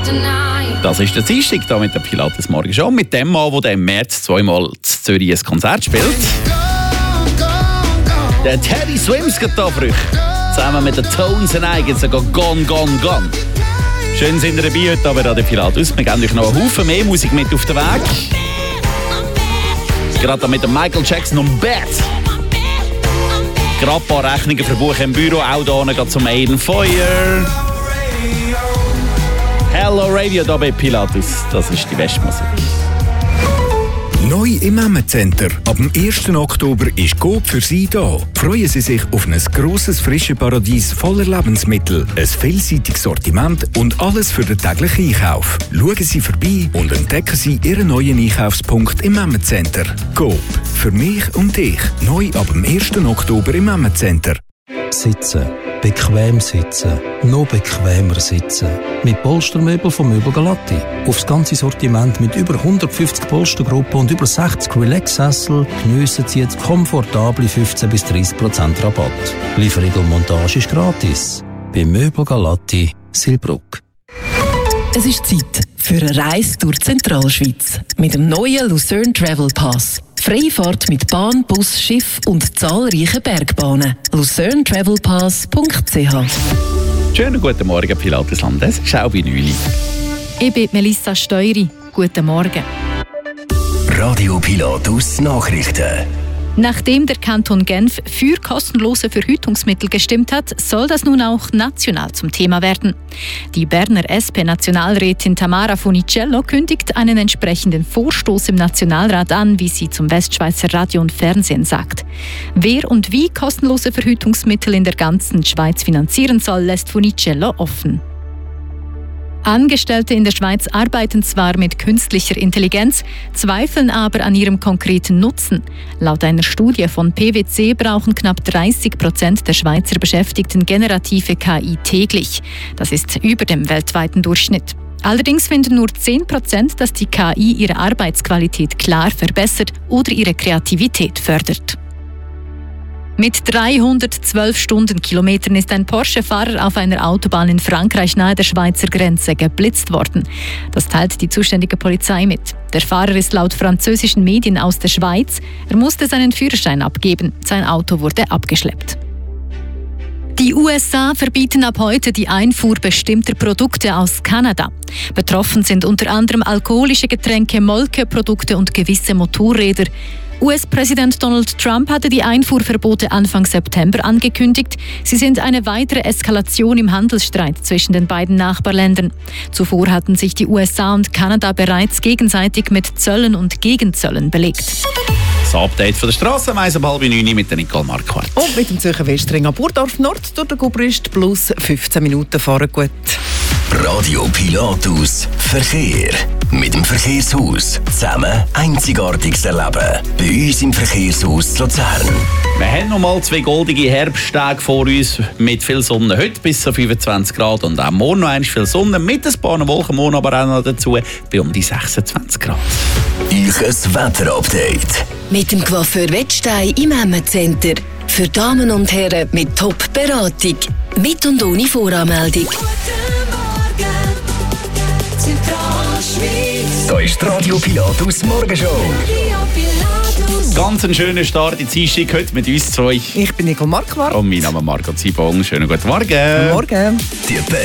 Das ist der Dienstag hier mit der Pilates Morgen schon. Mit dem Mann, der im März zweimal in Zürich ein Konzert spielt. Der Teddy Swims geht da früh. Zusammen mit den Tones and I geht sogar Gone, Gone, Gone. Schön sind ihr dabei heute aber an der Pilates. Wir geben euch noch einen Haufen mehr Musik mit auf den Weg. Gerade mit dem Michael Jackson und Bad. Gerade ein paar Rechnungen verbuchen im Büro. Auch hier geht zum Aiden Feuer. Hello Radio hier bei Pilatus. Das ist die beste Musik. Neu im Emmet Center. Ab dem 1. Oktober ist Coop für Sie da. Freuen Sie sich auf ein grosses, frisches Paradies voller Lebensmittel, ein vielseitiges Sortiment und alles für den täglichen Einkauf. Schauen Sie vorbei und entdecken Sie Ihren neuen Einkaufspunkt im Emmet Center. Coop. Für mich und dich. Neu ab dem 1. Oktober im Emmet Center. Sitzen. Bequem sitzen. Noch bequemer sitzen. Mit Polstermöbel von Möbel Galatti. Aufs ganze Sortiment mit über 150 Polstergruppen und über 60 Relax-Sessel geniessen Sie jetzt komfortable 15-30% Rabatt. Lieferung und Montage ist gratis. Bei Möbel Galatti, Silbruck. Es ist Zeit für eine Reise durch die Zentralschweiz mit dem neuen Lucerne Travel Pass. Freie Fahrt mit Bahn, Bus, Schiff und zahlreichen Bergbahnen. LucerneTravelPass.ch. Schönen guten Morgen, Pilatesland. Es ist auch bei 9. Ich bin Melissa Steury. Guten Morgen. Radio Pilatus Nachrichten. Nachdem der Kanton Genf für kostenlose Verhütungsmittel gestimmt hat, soll das nun auch national zum Thema werden. Die Berner SP-Nationalrätin Tamara Funicello kündigt einen entsprechenden Vorstoß im Nationalrat an, wie sie zum Westschweizer Radio und Fernsehen sagt. Wer und wie kostenlose Verhütungsmittel in der ganzen Schweiz finanzieren soll, lässt Funicello offen. Angestellte in der Schweiz arbeiten zwar mit künstlicher Intelligenz, zweifeln aber an ihrem konkreten Nutzen. Laut einer Studie von PwC brauchen knapp 30% der Schweizer Beschäftigten generative KI täglich. Das ist über dem weltweiten Durchschnitt. Allerdings finden nur 10%, dass die KI ihre Arbeitsqualität klar verbessert oder ihre Kreativität fördert. Mit 312 Stundenkilometern ist ein Porsche-Fahrer auf einer Autobahn in Frankreich nahe der Schweizer Grenze geblitzt worden. Das teilt die zuständige Polizei mit. Der Fahrer ist laut französischen Medien aus der Schweiz. Er musste seinen Führerschein abgeben. Sein Auto wurde abgeschleppt. Die USA verbieten ab heute die Einfuhr bestimmter Produkte aus Kanada. Betroffen sind unter anderem alkoholische Getränke, Molkeprodukte und gewisse Motorräder. US-Präsident Donald Trump hatte die Einfuhrverbote Anfang September angekündigt. Sie sind eine weitere Eskalation im Handelsstreit zwischen den beiden Nachbarländern. Zuvor hatten sich die USA und Kanada bereits gegenseitig mit Zöllen und Gegenzöllen belegt. Das Update von der Straße um 8:30 mit der Nicole Marquardt. Und mit dem Zürcher Westring ab Burdorf Nord durch den Gubrist plus 15 Minuten fahren gut. Radio Pilatus Verkehr. Mit dem Verkehrshaus zusammen einzigartiges Erleben. Bei uns im Verkehrshaus Luzern. Wir haben noch mal 2 goldige Herbsttage vor uns mit viel Sonne. Heute bis zu 25 Grad und auch morgen noch viel Sonne mit ein paar Wolken, morgen aber auch noch dazu bei um die 26 Grad. Euch ein Wetterupdate. Mit dem Coiffeur Wettstein im Emmet Center. Für Damen und Herren mit Top-Beratung. Mit und ohne Voranmeldung. Da ist die Radio Pilatus Morgenshow. Ganz ein schöner Start in die Dienstag heute mit uns zwei. Ich bin Nicole Marquardt. Und mein Name ist Marco Zibong. Schönen guten Morgen. Guten Morgen. Die